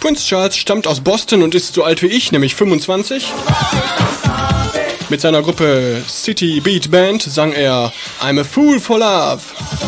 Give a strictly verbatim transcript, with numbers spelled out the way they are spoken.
Prince Charles stammt aus Boston und ist so alt wie ich, nämlich fünfundzwanzig. Mit seiner Gruppe City Beat Band sang er I'm a Fool for Love.